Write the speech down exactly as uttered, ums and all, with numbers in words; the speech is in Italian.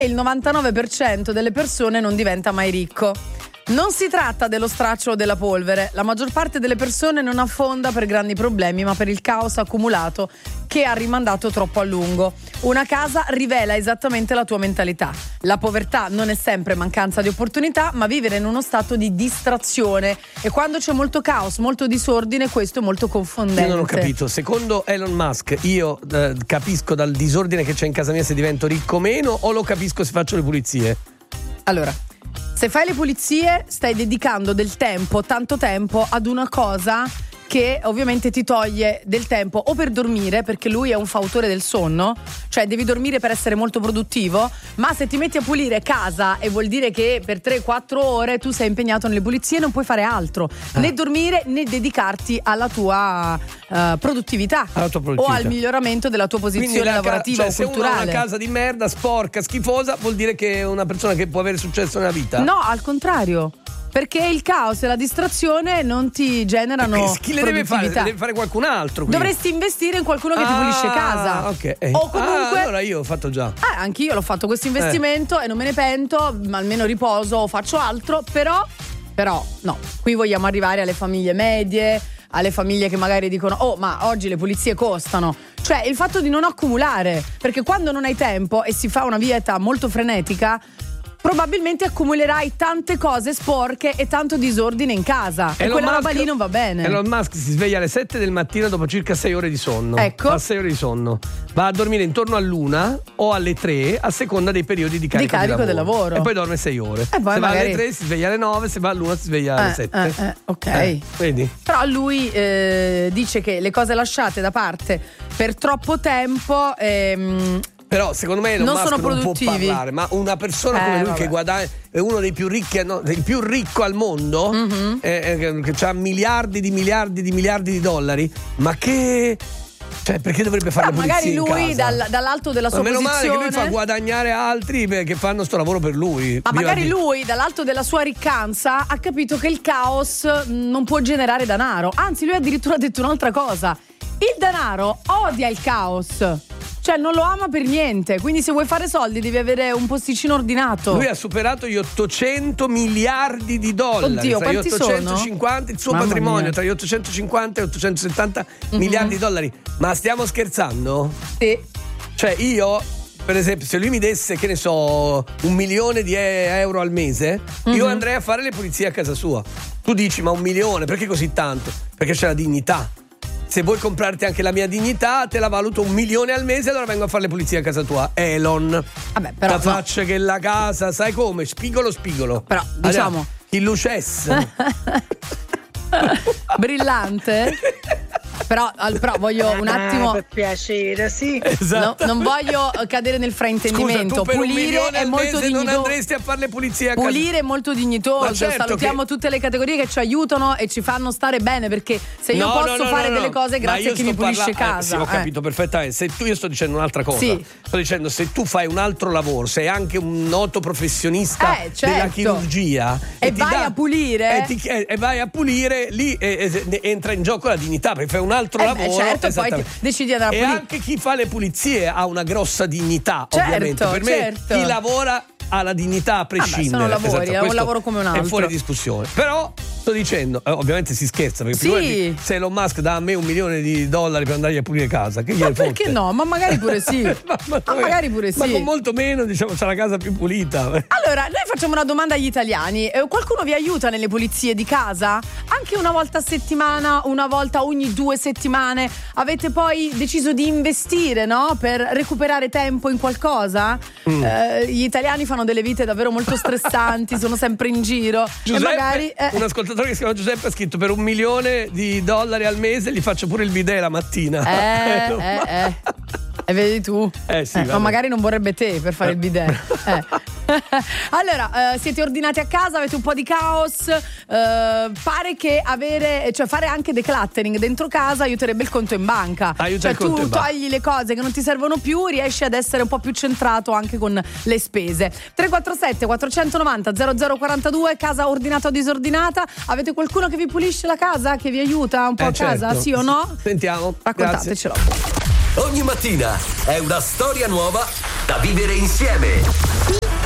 il novantanove per cento delle persone non diventa mai ricco. Non si tratta dello straccio o della polvere. La maggior parte delle persone non affonda per grandi problemi, ma per il caos accumulato che ha rimandato troppo a lungo. Una casa rivela esattamente la tua mentalità. La povertà non è sempre mancanza di opportunità, ma vivere in uno stato di distrazione. E quando c'è molto caos, molto disordine, questo è molto confondente. Io non ho capito. Secondo Elon Musk, io eh, capisco dal disordine che c'è in casa mia se divento ricco o meno, o lo capisco se faccio le pulizie? Allora, se fai le pulizie stai dedicando del tempo, tanto tempo, ad una cosa che ovviamente ti toglie del tempo o per dormire, perché lui è un fautore del sonno, cioè devi dormire per essere molto produttivo, ma se ti metti a pulire casa e vuol dire che per tre quattro ore tu sei impegnato nelle pulizie, non puoi fare altro, ah. né dormire né dedicarti alla tua uh, produttività, alla tua produttività o al miglioramento della tua posizione la lavorativa ca- cioè, o culturale. Se uno ha una casa di merda, sporca, schifosa, vuol dire che è una persona che può avere successo nella vita? No, al contrario. Perché il caos e la distrazione non ti generano chi le deve fare? Deve fare qualcun altro. Quindi. Dovresti investire in qualcuno che ah, ti pulisce casa. Ok. O comunque. Ah, allora io ho fatto già. Eh, anch'io l'ho fatto questo investimento eh. e non me ne pento, ma almeno riposo o faccio altro. Però, però, no. Qui vogliamo arrivare alle famiglie medie, alle famiglie che magari dicono: oh, ma oggi le pulizie costano. Cioè, il fatto di non accumulare. Perché quando non hai tempo e si fa una vita molto frenetica, probabilmente accumulerai tante cose sporche e tanto disordine in casa. E, e quella Musk, roba lì non va bene. Elon Musk si sveglia alle sette del mattino dopo circa sei ore di sonno. Ecco. Fa sei ore di sonno. Va a dormire intorno all'una o alle tre, a seconda dei periodi di carico, di carico di lavoro. del lavoro. E poi dorme sei ore. E poi se magari... va alle tre si sveglia alle nove, se va all'una si sveglia alle eh, sette. Eh, eh, ok. Eh, vedi? Però lui eh, dice che le cose lasciate da parte per troppo tempo ehm, però secondo me Elon non Musk sono non può produttivi. parlare, ma una persona eh, come lui vabbè. che guadagna, è uno dei più ricchi, no, il più ricco al mondo, mm-hmm. eh, che ha miliardi di miliardi di miliardi di dollari, ma che... Cioè, perché dovrebbe fare la pulizie in casa? Magari lui dal, dall'alto della sua ma meno posizione, male che lui fa guadagnare altri che fanno sto lavoro per lui. Ma Viva magari Dio. lui dall'alto della sua riccanza ha capito che il caos non può generare denaro. Anzi, lui addirittura ha detto un'altra cosa: il denaro odia il caos, cioè non lo ama per niente. Quindi se vuoi fare soldi devi avere un posticino ordinato. Lui ha superato gli ottocento miliardi di dollari. Oddio, tra gli quanti ottocentocinquanta sono? il suo Mamma patrimonio mia. tra gli ottocentocinquanta e ottocentosettanta mm-hmm. miliardi di dollari. Ma stiamo scherzando? Sì. Cioè io, per esempio, se lui mi desse, che ne so, un milione di euro al mese, mm-hmm. io andrei a fare le pulizie a casa sua. Tu dici, ma un milione, perché così tanto? Perché c'è la dignità. Se vuoi comprarti anche la mia dignità, te la valuto un milione al mese, allora vengo a fare le pulizie a casa tua. Elon. Vabbè, però. La faccia no. che la casa, sai come? Spigolo, spigolo. Però, diciamo. Il lucesse. Brillante. Però, però voglio un attimo. Ah, per piacere, sì. Esatto. No, non voglio cadere nel fraintendimento. Scusa, tu per Pulire un è molto dignitoso. Non andresti a fare le pulizie a casa. Pulire è molto dignitoso. Certo salutiamo che... tutte le categorie che ci aiutano e ci fanno stare bene, perché se io no, posso no, no, fare no, delle no. cose grazie a chi mi pulisce parla... casa. Eh, sì, ho eh. capito perfettamente. Se tu, io sto dicendo un'altra cosa. Sì. Sto dicendo, se tu fai un altro lavoro, sei anche un noto professionista eh, certo. della chirurgia e, e vai dà... a pulire e, ti... e vai a pulire, lì e, e, entra in gioco la dignità, perché fai un altro eh lavoro. Beh, certo, poi ti decidi di andare a e pulire. anche chi fa le pulizie ha una grossa dignità, certo, ovviamente. Per me certo. chi lavora ha la dignità a prescindere. Ah, beh, sono lavori, esatto, è un lavoro come un altro. È fuori discussione. Però sto dicendo, eh, ovviamente si scherza, perché sì. figurati se Elon Musk dà a me un milione di dollari per andargli a pulire casa, che ma gliene perché fotte? no? Ma magari pure sì. ma, ma, ma magari pure sì. Ma con molto meno, diciamo, c'è la casa più pulita. Allora, noi facciamo una domanda agli italiani. Eh, qualcuno vi aiuta nelle pulizie di casa? Anche una volta a settimana, una volta ogni due settimane? Avete poi deciso di investire, no? Per recuperare tempo in qualcosa? Mm. Eh, gli italiani fanno delle vite davvero molto stressanti, sono sempre in giro. Giuseppe, e magari, eh. un ascoltatore che si chiama Giuseppe ha scritto: per un milione di dollari al mese gli faccio pure il bidet la mattina. Eh, eh, eh. E vedi tu? Eh sì, eh, ma magari non vorrebbe te per fare il bidet. Eh. Allora, eh, siete ordinati a casa, avete un po' di caos. Eh, pare che avere, cioè fare anche decluttering dentro casa aiuterebbe il conto in banca. Aiuta cioè il conto tu in banca. togli le cose che non ti servono più, riesci ad essere un po' più centrato anche con le spese. tre quattro sette quattro nove zero zero zero quattro due, casa ordinata o disordinata. Avete qualcuno che vi pulisce la casa, che vi aiuta un po' eh, a casa? certo. Sì o no? Sentiamo. Raccontatecelo. Ogni mattina è una storia nuova da vivere insieme.